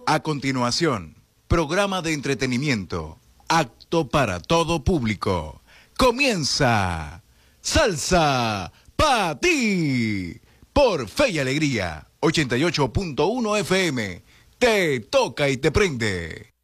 A continuación, programa de entretenimiento, apto para todo público. Comienza Salsa Pa' Ti por Fe y Alegría, 88.1 FM. Te toca y te prende.